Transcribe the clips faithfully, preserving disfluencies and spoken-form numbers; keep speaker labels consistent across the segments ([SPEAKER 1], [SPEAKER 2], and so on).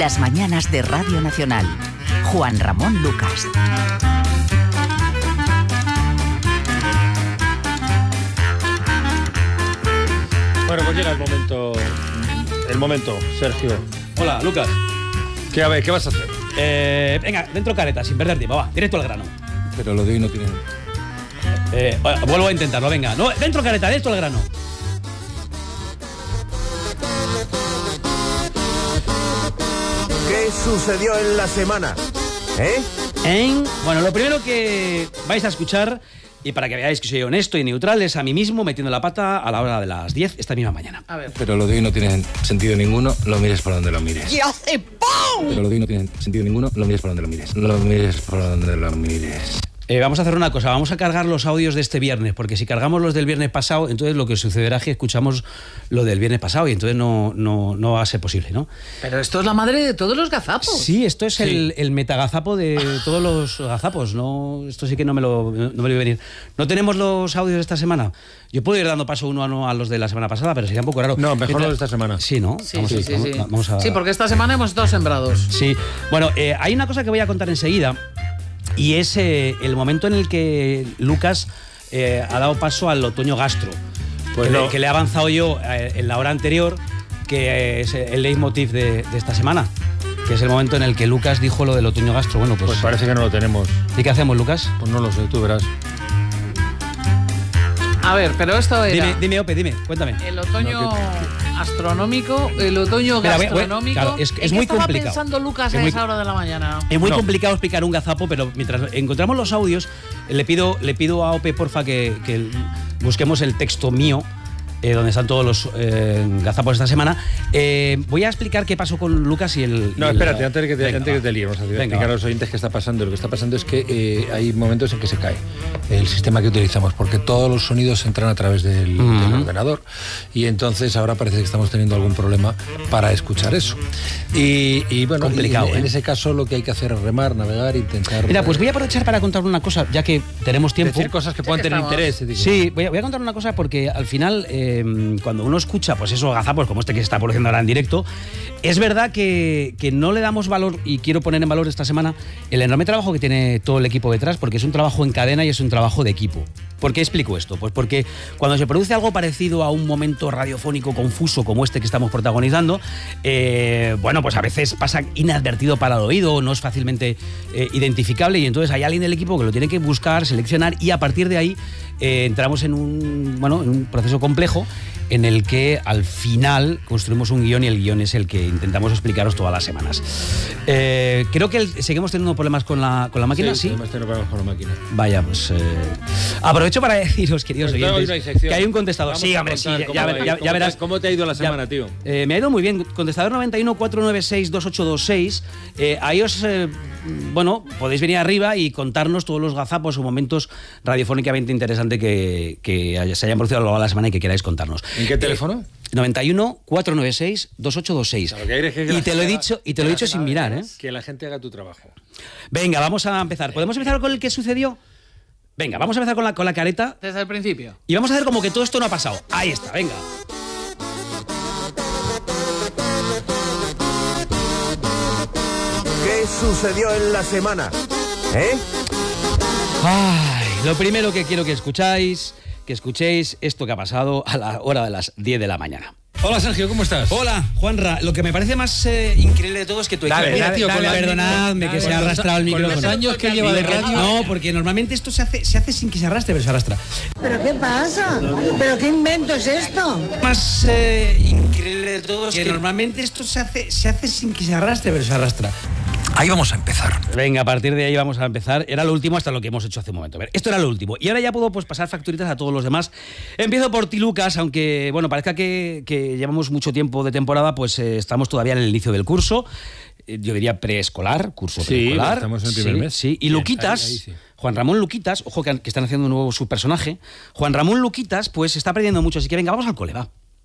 [SPEAKER 1] Las mañanas de Radio Nacional. Juan Ramón Lucas.
[SPEAKER 2] Bueno, pues llega el momento, el momento, Sergio.
[SPEAKER 3] Hola, Lucas.
[SPEAKER 2] ¿Qué, a ver, ¿qué vas a hacer?
[SPEAKER 3] Eh, venga, dentro careta, sin perder tiempo, va, directo al grano.
[SPEAKER 4] Pero lo de hoy no tiene...
[SPEAKER 3] Eh, vuelvo a intentarlo, venga. No, dentro careta, directo al grano.
[SPEAKER 5] ¿Qué sucedió en la semana? ¿Eh?
[SPEAKER 3] En, bueno, lo primero que vais a escuchar, y para que veáis que soy honesto y neutral, es a mí mismo metiendo la pata a la hora de las diez esta misma mañana.
[SPEAKER 4] A ver. Pero lo de hoy no tiene sentido ninguno, lo mires por donde lo mires.
[SPEAKER 1] ¡Y hace ¡pum!
[SPEAKER 4] Pero lo de hoy no tiene sentido ninguno, lo mires por donde lo mires. Lo mires por donde lo mires.
[SPEAKER 3] Eh, vamos a hacer una cosa, vamos a cargar los audios de este viernes, porque si cargamos los del viernes pasado, entonces lo que sucederá es que escuchamos lo del viernes pasado y entonces no, no, no va a ser posible, ¿no?
[SPEAKER 6] Pero esto es la madre de todos los gazapos.
[SPEAKER 3] Sí, esto es
[SPEAKER 2] Sí.
[SPEAKER 3] el, el metagazapo de todos los gazapos, ¿no? Esto sí que no me lo, no me lo iba a venir. ¿No tenemos los audios de esta semana? Yo puedo ir dando paso uno a uno a los de la semana pasada, pero sería un poco raro.
[SPEAKER 2] No, mejor
[SPEAKER 3] Mientras...
[SPEAKER 2] lo de esta semana.
[SPEAKER 3] Sí, ¿no?
[SPEAKER 6] Sí,
[SPEAKER 3] vamos
[SPEAKER 6] sí,
[SPEAKER 3] a,
[SPEAKER 6] sí,
[SPEAKER 3] vamos,
[SPEAKER 6] sí.
[SPEAKER 3] vamos a...
[SPEAKER 6] Sí, porque esta semana hemos estado sembrados.
[SPEAKER 3] Sí, bueno, eh, hay una cosa que voy a contar enseguida y es eh, el momento en el que Lucas eh, ha dado paso al otoño gastro,
[SPEAKER 2] Pues
[SPEAKER 3] que,
[SPEAKER 2] no.
[SPEAKER 3] le, que le he avanzado yo eh, en la hora anterior, que es el leitmotiv de, de esta semana, que es el momento en el que Lucas dijo lo del otoño gastro. Bueno, pues,
[SPEAKER 2] Pues parece que no lo tenemos.
[SPEAKER 3] ¿y qué hacemos, Lucas?
[SPEAKER 2] Pues no lo sé, tú verás.
[SPEAKER 6] A ver, pero esto era
[SPEAKER 3] Dime, dime, Ope, dime, cuéntame.
[SPEAKER 6] el otoño
[SPEAKER 2] No, que-
[SPEAKER 6] astronómico, el otoño
[SPEAKER 3] Mira, voy- voy-
[SPEAKER 6] gastronómico.
[SPEAKER 3] claro, es-
[SPEAKER 6] ¿En
[SPEAKER 3] es
[SPEAKER 6] qué
[SPEAKER 3] muy
[SPEAKER 6] estaba
[SPEAKER 3] complicado.
[SPEAKER 6] pensando Lucas
[SPEAKER 3] Es
[SPEAKER 6] a
[SPEAKER 3] muy-
[SPEAKER 6] esa hora de la mañana?
[SPEAKER 3] Es muy
[SPEAKER 2] No.
[SPEAKER 3] complicado explicar un gazapo, pero mientras encontramos los audios, le pido, le pido a Ope, porfa, que, que busquemos el texto mío, eh, donde están todos los eh, gazapos de esta semana. Eh, voy a explicar qué pasó con Lucas y el...
[SPEAKER 2] No,
[SPEAKER 3] y el-
[SPEAKER 2] espérate, antes de que te,
[SPEAKER 3] Venga,
[SPEAKER 2] antes que
[SPEAKER 3] va.
[SPEAKER 2] te liemos, a
[SPEAKER 3] Venga,
[SPEAKER 2] explicar a
[SPEAKER 3] va.
[SPEAKER 2] los oyentes qué está pasando. Lo que está pasando es que eh, hay momentos en que se cae el sistema que utilizamos, porque todos los sonidos entran a través del,
[SPEAKER 3] Ujú.
[SPEAKER 2] del ordenador, y entonces ahora parece que estamos teniendo algún problema para escuchar eso. Y, y bueno,
[SPEAKER 3] Complicado,
[SPEAKER 2] y en, en
[SPEAKER 3] ¿eh?
[SPEAKER 2] ese caso lo que hay que hacer es remar, navegar, intentar...
[SPEAKER 3] Mira, pues voy a aprovechar para contar una cosa, ya que tenemos tiempo.
[SPEAKER 2] decir cosas que
[SPEAKER 6] Sí,
[SPEAKER 2] puedan
[SPEAKER 6] que
[SPEAKER 2] tener
[SPEAKER 6] estamos.
[SPEAKER 2] interés. digo.
[SPEAKER 3] Sí, voy a, voy a contar una cosa porque al final, eh, cuando uno escucha pues esos gazapos como este que se está produciendo ahora en directo, es verdad que, que no le damos valor, y quiero poner en valor esta semana el enorme trabajo que tiene todo el equipo detrás, porque es un trabajo en cadena y es un trabajo de equipo. ¿Por qué explico esto? Pues porque cuando se produce algo parecido a un momento radiofónico confuso como este que estamos protagonizando, eh, bueno, pues a veces pasa inadvertido para el oído, no es fácilmente eh, identificable, y entonces hay alguien del equipo que lo tiene que buscar, seleccionar, y a partir de ahí eh, entramos en un, bueno, en un proceso complejo en el que al final construimos un guión y el guión es el que intentamos explicaros todas las semanas. Eh, creo que el- seguimos teniendo problemas con la, con la máquina, ¿sí?
[SPEAKER 2] Además, tenemos problemas con la máquina.
[SPEAKER 3] Vaya, pues... eh, aprovecho para deciros, queridos
[SPEAKER 2] Pues, claro,
[SPEAKER 3] oyentes,
[SPEAKER 2] hoy no hay sección.
[SPEAKER 3] que hay un contestador.
[SPEAKER 2] Vamos
[SPEAKER 3] Sí,
[SPEAKER 2] a
[SPEAKER 3] hombre, sí,
[SPEAKER 2] contar
[SPEAKER 3] ya,
[SPEAKER 2] cómo
[SPEAKER 3] ya
[SPEAKER 2] va-
[SPEAKER 3] ver- ya-
[SPEAKER 2] cómo
[SPEAKER 3] ya
[SPEAKER 2] te-
[SPEAKER 3] verás.
[SPEAKER 2] ¿Cómo te ha ido la
[SPEAKER 3] Ya-
[SPEAKER 2] semana, tío?
[SPEAKER 3] Eh, me ha ido muy bien. Contestador noventa y uno, cuatrocientos noventa y seis, veintiocho veintiséis. Eh, ahí os, eh, bueno, podéis venir arriba y contarnos todos los gazapos o momentos radiofónicamente interesantes que, que haya- se hayan producido a lo largo de la semana y que queráis contarnos.
[SPEAKER 2] ¿En qué
[SPEAKER 3] Eh,
[SPEAKER 2] teléfono?
[SPEAKER 3] noventa y uno, cuatrocientos noventa y seis, veintiocho veintiséis.
[SPEAKER 2] Claro, que hay que- que
[SPEAKER 3] Y
[SPEAKER 2] la
[SPEAKER 3] te lo he
[SPEAKER 2] gente
[SPEAKER 3] dicho,
[SPEAKER 2] haga-
[SPEAKER 3] y te lo he
[SPEAKER 2] que
[SPEAKER 3] dicho
[SPEAKER 2] la
[SPEAKER 3] sin
[SPEAKER 2] gente
[SPEAKER 3] mirar,
[SPEAKER 2] haga-
[SPEAKER 3] ¿eh?
[SPEAKER 2] Que la gente haga tu trabajo.
[SPEAKER 3] Venga, vamos a empezar. ¿Podemos empezar con el que sucedió? Venga, vamos a empezar con la, con la careta.
[SPEAKER 6] Desde el principio.
[SPEAKER 3] Y vamos a hacer como que todo esto no ha pasado. Ahí está, venga.
[SPEAKER 5] ¿Qué sucedió en la semana? ¿Eh?
[SPEAKER 3] Ay, lo primero que quiero que escucháis, que escuchéis esto que ha pasado a la hora de las diez de la mañana.
[SPEAKER 2] Hola, Sergio, ¿cómo estás?
[SPEAKER 3] Hola, Juanra. Lo que me parece más eh, increíble de todo es que tu
[SPEAKER 2] Dale,
[SPEAKER 3] equipo...
[SPEAKER 2] dale,
[SPEAKER 3] tío,
[SPEAKER 2] dale,
[SPEAKER 3] con la-
[SPEAKER 2] dale,
[SPEAKER 3] perdonadme
[SPEAKER 2] dale,
[SPEAKER 3] que se
[SPEAKER 2] con
[SPEAKER 3] ha
[SPEAKER 2] los-
[SPEAKER 3] arrastrado el
[SPEAKER 2] con los
[SPEAKER 3] micrófono.
[SPEAKER 2] años que lleva de radio.
[SPEAKER 3] No, porque normalmente esto se hace, se hace sin que se arrastre, pero se arrastra.
[SPEAKER 7] ¿Pero qué pasa? ¿Pero qué invento es esto?
[SPEAKER 3] Más eh, increíble de todo es que, normalmente esto se hace, se hace sin que se arrastre, pero se arrastra.
[SPEAKER 4] Ahí vamos a empezar.
[SPEAKER 3] Venga, a partir de ahí vamos a empezar. Era lo último hasta lo que hemos hecho hace un momento. A ver, esto era lo último. Y ahora ya puedo pues pasar facturitas a todos los demás. Empiezo por ti, Lucas, aunque bueno, parezca que, que llevamos mucho tiempo de temporada, pues eh, estamos todavía en el inicio del curso. Eh, yo diría preescolar, curso
[SPEAKER 2] Sí,
[SPEAKER 3] preescolar.
[SPEAKER 2] estamos en el primer
[SPEAKER 3] Sí,
[SPEAKER 2] mes.
[SPEAKER 3] Sí, y
[SPEAKER 2] Bien,
[SPEAKER 3] Luquitas,
[SPEAKER 2] ahí- ahí sí.
[SPEAKER 3] Juan Ramón Luquitas, ojo que, que están haciendo un nuevo subpersonaje. Juan Ramón Luquitas, pues está aprendiendo mucho, así que venga, vamos al cole, va.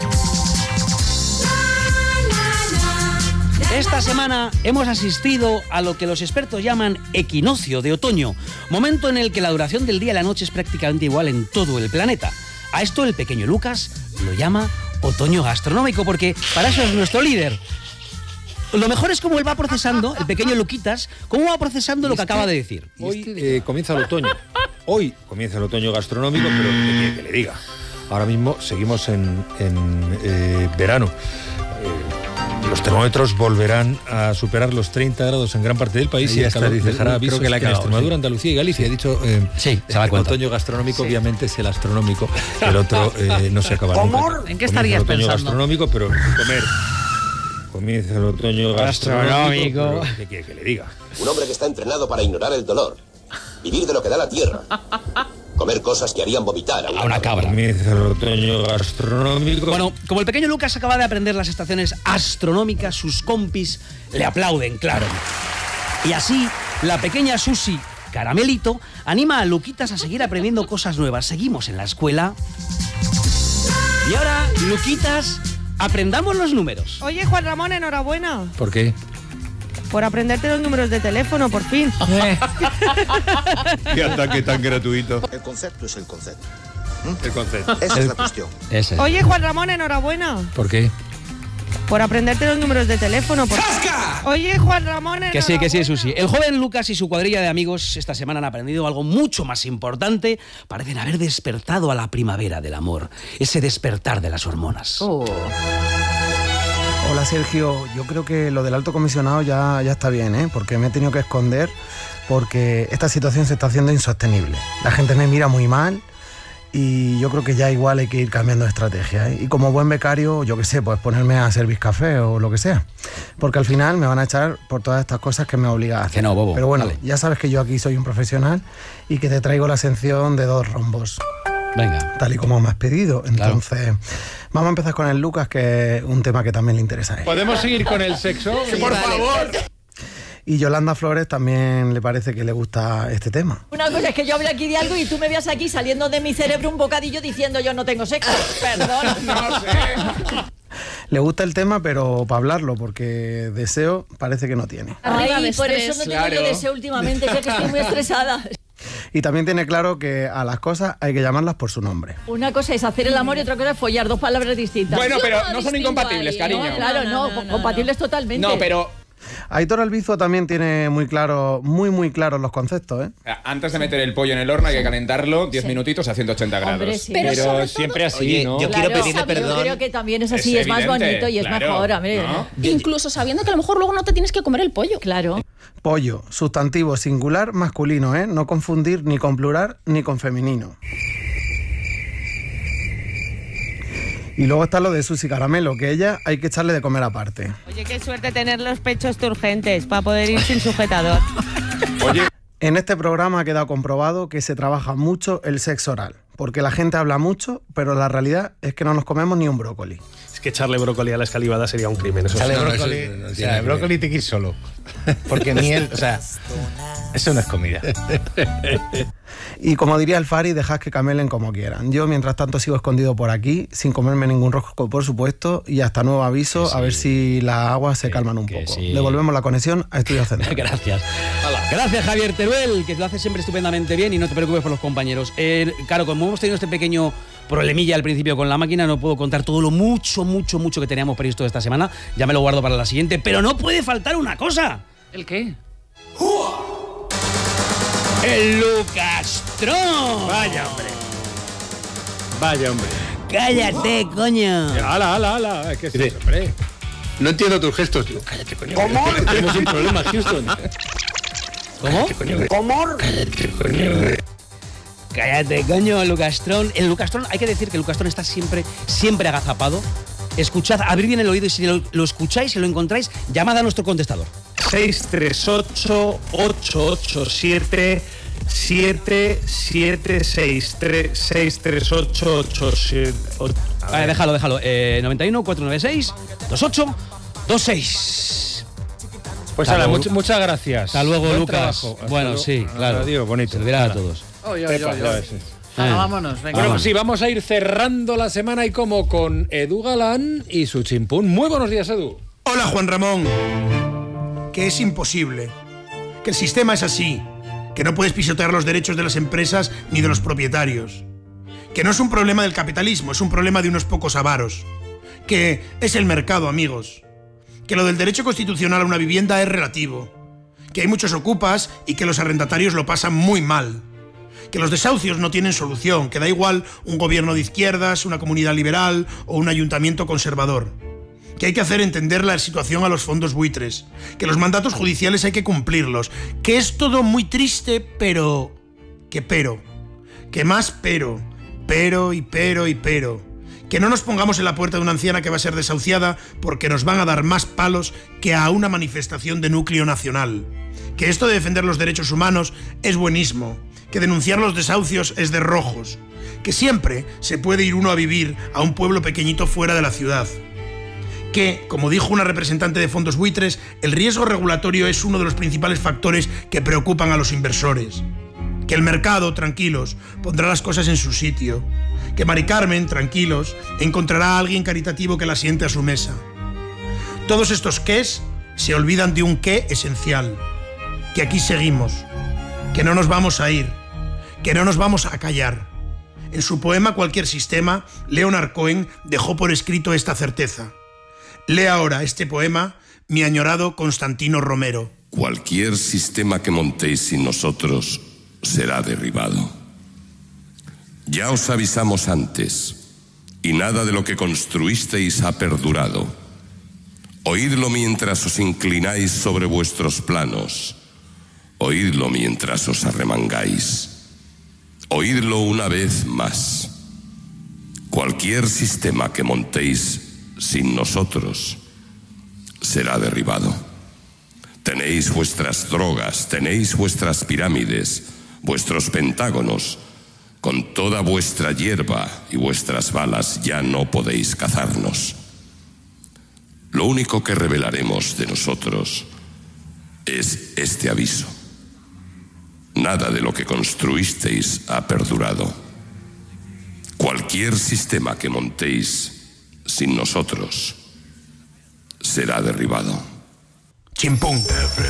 [SPEAKER 3] Esta semana hemos asistido a lo que los expertos llaman equinoccio de otoño, momento en el que la duración del día y la noche es prácticamente igual en todo el planeta. A esto el pequeño Lucas lo llama otoño gastronómico, porque para eso es nuestro líder. lo mejor es cómo él va procesando, el pequeño Luquitas, cómo va procesando lo que acaba de decir.
[SPEAKER 2] Hoy eh, comienza el otoño. Hoy comienza el otoño gastronómico, pero ¿qué quiere que le diga? Ahora mismo seguimos en, en eh, verano. Eh, los termómetros volverán a superar los treinta grados en gran parte del país.
[SPEAKER 4] Ahí
[SPEAKER 2] y el
[SPEAKER 4] está,
[SPEAKER 2] calor
[SPEAKER 4] dice,
[SPEAKER 2] dejará
[SPEAKER 4] creo
[SPEAKER 2] avisos
[SPEAKER 4] que la ha
[SPEAKER 2] en
[SPEAKER 4] cagado,
[SPEAKER 2] Extremadura,
[SPEAKER 4] sí.
[SPEAKER 2] Andalucía y Galicia. He dicho, eh,
[SPEAKER 3] Sí, se da
[SPEAKER 2] el
[SPEAKER 3] cuenta.
[SPEAKER 2] otoño gastronómico obviamente es el astronómico. El otro eh, no se acaba nunca.
[SPEAKER 6] ¿En qué
[SPEAKER 2] Comienza
[SPEAKER 6] estarías
[SPEAKER 2] el otoño
[SPEAKER 6] pensando?
[SPEAKER 2] gastronómico, pero comer. Comienza el otoño gastronómico.
[SPEAKER 3] Gastronómico.
[SPEAKER 2] pero ¿Qué quiere que le diga?
[SPEAKER 8] Un hombre que está entrenado para ignorar el dolor. Vivir de lo que da la tierra. Comer cosas que harían vomitar
[SPEAKER 3] A una cabra.
[SPEAKER 2] Comienza el otoño gastronómico.
[SPEAKER 3] Bueno, como el pequeño Lucas acaba de aprender las estaciones astronómicas, sus compis le aplauden, claro. Y así, la pequeña Susi Caramelito anima a Luquitas a seguir aprendiendo cosas nuevas. Seguimos en la escuela. Y ahora, Luquitas, aprendamos los números.
[SPEAKER 9] Oye, Juan Ramón, enhorabuena
[SPEAKER 2] ¿Por qué?
[SPEAKER 9] por aprenderte los números de teléfono, por fin.
[SPEAKER 10] Qué ataque tan gratuito.
[SPEAKER 5] El concepto es el concepto.
[SPEAKER 10] El concepto.
[SPEAKER 5] Esa es la cuestión.
[SPEAKER 3] Ese.
[SPEAKER 9] Oye, Juan Ramón, enhorabuena
[SPEAKER 2] ¿Por qué?
[SPEAKER 9] por aprenderte los números de teléfono. Por... Oye, Juan Ramón, enhorabuena.
[SPEAKER 3] Que sí, que sí, Susi. El joven Lucas y su cuadrilla de amigos esta semana han aprendido algo mucho más importante. Parecen haber despertado a la primavera del amor. Ese despertar de las hormonas.
[SPEAKER 6] Oh.
[SPEAKER 11] Hola Sergio, yo creo que lo del alto comisionado ya, ya está bien, ¿eh? Porque me he tenido que esconder porque esta situación se está haciendo insostenible. La gente me mira muy mal y yo creo que ya igual hay que ir cambiando de estrategia, ¿eh? Y como buen becario, yo qué sé, pues ponerme a servir café o lo que sea. Porque al final me van a echar por todas estas cosas que me obligan a hacer.
[SPEAKER 3] Que no, bobo.
[SPEAKER 11] Pero bueno,
[SPEAKER 3] Vale.
[SPEAKER 11] ya sabes que yo aquí soy un profesional y que te traigo la sección de dos rombos.
[SPEAKER 3] Venga.
[SPEAKER 11] Tal y como me has pedido. Entonces, claro. Vamos a empezar con el Lucas, que es un tema que también le interesa a él.
[SPEAKER 10] ¿Podemos seguir con el sexo?
[SPEAKER 6] Sí, por favor.
[SPEAKER 11] Y Yolanda Flores también le parece que le gusta este tema.
[SPEAKER 12] Una cosa es que yo hable aquí de algo y tú me veas aquí saliendo de mi cerebro un bocadillo diciendo yo no tengo sexo. Perdón.
[SPEAKER 10] No sé.
[SPEAKER 11] Le gusta el tema, pero para hablarlo, porque deseo parece que no tiene.
[SPEAKER 12] Ay, por eso no tengo
[SPEAKER 10] Claro.
[SPEAKER 12] yo deseo últimamente, ya que estoy muy estresada.
[SPEAKER 11] Y también tiene claro que a las cosas hay que llamarlas por su nombre.
[SPEAKER 12] Una cosa es hacer el amor y otra cosa es follar, dos palabras distintas.
[SPEAKER 10] Bueno,
[SPEAKER 12] Yo
[SPEAKER 10] pero
[SPEAKER 12] no
[SPEAKER 10] no son
[SPEAKER 12] distingo
[SPEAKER 10] incompatibles,
[SPEAKER 12] ahí,
[SPEAKER 10] cariño.
[SPEAKER 12] No, claro, no,
[SPEAKER 6] No, no, no,
[SPEAKER 12] compatibles totalmente.
[SPEAKER 10] No, pero
[SPEAKER 11] Aitor Albizu también tiene muy claro, muy muy claros los conceptos, ¿eh?
[SPEAKER 10] antes de meter el pollo en el horno hay que calentarlo diez
[SPEAKER 12] Sí.
[SPEAKER 10] minutitos a ciento ochenta grados.
[SPEAKER 12] Hombre, sí.
[SPEAKER 10] Pero,
[SPEAKER 12] Pero sobre todo-
[SPEAKER 10] siempre así,
[SPEAKER 13] Oye,
[SPEAKER 10] ¿no?
[SPEAKER 13] yo
[SPEAKER 12] Claro,
[SPEAKER 13] quiero pedirle
[SPEAKER 12] yo
[SPEAKER 13] perdón.
[SPEAKER 12] creo que también es así,
[SPEAKER 10] Es
[SPEAKER 12] es, más
[SPEAKER 10] evidente,
[SPEAKER 12] bonito y es
[SPEAKER 10] claro,
[SPEAKER 12] mejor. Hombre.
[SPEAKER 10] ¿no?
[SPEAKER 14] Incluso sabiendo que a lo mejor luego no te tienes que comer el pollo.
[SPEAKER 12] Claro.
[SPEAKER 11] Pollo, sustantivo singular masculino, ¿eh? No confundir ni con plural ni con femenino. Y luego está lo de Susi Caramelo, que ella hay que echarle de comer aparte.
[SPEAKER 9] Oye, qué suerte tener los pechos turgentes para poder ir sin sujetador.
[SPEAKER 10] Oye,
[SPEAKER 11] En este programa ha quedado comprobado que se trabaja mucho el sexo oral, porque la gente habla mucho, pero la realidad es que no nos comemos ni un brócoli.
[SPEAKER 15] Es que echarle brócoli a la escalivada sería un crimen. Eso
[SPEAKER 13] Sale
[SPEAKER 15] sí.
[SPEAKER 13] brócoli,
[SPEAKER 2] eso no
[SPEAKER 13] o
[SPEAKER 2] tiene
[SPEAKER 13] sea, el
[SPEAKER 2] que
[SPEAKER 13] brócoli te quieres solo. Porque miel, o sea, eso no es comida.
[SPEAKER 11] Y como diría el Fari, dejad que camelen como quieran. Yo, mientras tanto, sigo escondido por aquí, sin comerme ningún rosco, por supuesto, y hasta nuevo aviso,
[SPEAKER 3] Que sí.
[SPEAKER 11] a ver si las aguas se calman un
[SPEAKER 3] que
[SPEAKER 11] poco.
[SPEAKER 3] sí.
[SPEAKER 11] Devolvemos la conexión a Estudios Centrales.
[SPEAKER 3] Gracias. Gracias, Javier Teruel, que lo hace siempre estupendamente bien y no te preocupes por los compañeros. Eh, claro, como hemos tenido este pequeño problemilla al principio con la máquina, no puedo contar todo lo mucho, mucho, mucho que teníamos previsto esta semana. Ya me lo guardo para la siguiente, pero no puede faltar una cosa.
[SPEAKER 6] ¿El qué?
[SPEAKER 3] ¡El Lucastrón!
[SPEAKER 15] Vaya, hombre. Vaya, hombre.
[SPEAKER 3] ¡Cállate, coño!
[SPEAKER 10] ala, ala, ala. ¿Qué es eso, hombre?
[SPEAKER 13] No entiendo tus gestos. Digo, cállate, coño.
[SPEAKER 5] ¿Cómo?
[SPEAKER 13] Tenemos un problema, Houston.
[SPEAKER 3] ¿Cómo?
[SPEAKER 5] ¿Cómo?
[SPEAKER 13] Cállate, coño.
[SPEAKER 3] Cállate, coño, Lucastrón. El Lucastrón, hay que decir que el Lucastrón está siempre, siempre agazapado. Escuchad, abrid bien el oído y si lo, lo escucháis y lo encontráis, llamad a nuestro contestador.
[SPEAKER 15] seis tres ocho, ocho ocho siete, siete siete seis tres, seis tres ocho, ocho siete.
[SPEAKER 3] Vale, déjalo, déjalo. Eh, noventa y uno, cuatrocientos noventa y seis, veintiocho veintiséis.
[SPEAKER 2] Pues
[SPEAKER 3] Hasta
[SPEAKER 2] nada,
[SPEAKER 3] luego.
[SPEAKER 2] much- muchas gracias.
[SPEAKER 3] Hasta luego,
[SPEAKER 2] Buen
[SPEAKER 3] Lucas.
[SPEAKER 2] trabajo. Hasta
[SPEAKER 3] Bueno,
[SPEAKER 2] luego.
[SPEAKER 3] sí, claro.
[SPEAKER 2] Adiós, bonito.
[SPEAKER 3] Servirá a
[SPEAKER 2] Nada.
[SPEAKER 3] todos.
[SPEAKER 6] Oye, oye,
[SPEAKER 2] Pepa,
[SPEAKER 6] oye,
[SPEAKER 2] ya
[SPEAKER 6] oye.
[SPEAKER 2] ves.
[SPEAKER 6] Venga,
[SPEAKER 3] Ah.
[SPEAKER 6] vámonos, venga.
[SPEAKER 2] Bueno, pues sí, vamos a ir cerrando la semana y como con Edu Galán y su chimpún. Muy buenos días, Edu.
[SPEAKER 16] Hola, Juan Ramón. Que es imposible. Que el sistema es así. Que no puedes pisotear los derechos de las empresas ni de los propietarios. Que no es un problema del capitalismo, es un problema de unos pocos avaros. Que es el mercado, amigos. que lo del derecho constitucional a una vivienda es relativo, que hay muchos ocupas y que los arrendatarios lo pasan muy mal, que los desahucios no tienen solución, que da igual un gobierno de izquierdas, una comunidad liberal o un ayuntamiento conservador, que hay que hacer entender la situación a los fondos buitres, que los mandatos judiciales hay que cumplirlos, que es todo muy triste, pero... que pero, que más pero, pero y pero y pero, que no nos pongamos en la puerta de una anciana que va a ser desahuciada porque nos van a dar más palos que a una manifestación de núcleo nacional, que esto de defender los derechos humanos es buenismo, que denunciar los desahucios es de rojos, que siempre se puede ir uno a vivir a un pueblo pequeñito fuera de la ciudad, que, como dijo una representante de fondos buitres, el riesgo regulatorio es uno de los principales factores que preocupan a los inversores, que el mercado, tranquilos, pondrá las cosas en su sitio, que Mari Carmen, tranquilos, encontrará a alguien caritativo que la siente a su mesa. Todos estos qués se olvidan de un qué esencial, que aquí seguimos, que no nos vamos a ir, que no nos vamos a callar. En su poema Cualquier sistema, Leonard Cohen dejó por escrito esta certeza. Lee ahora este poema mi añorado Constantino Romero.
[SPEAKER 17] Cualquier sistema que montéis sin nosotros será derribado. Ya os avisamos antes, y nada de lo que construisteis ha perdurado. Oídlo mientras os inclináis sobre vuestros planos. Oídlo mientras os arremangáis. Oídlo una vez más. Cualquier sistema que montéis sin nosotros será derribado. Tenéis vuestras drogas, tenéis vuestras pirámides, vuestros pentágonos. Con toda vuestra hierba y vuestras balas ya no podéis cazarnos. Lo único que revelaremos de nosotros es este aviso. Nada de lo que construisteis ha perdurado. Cualquier sistema que montéis sin nosotros será derribado.
[SPEAKER 16] Chimpún.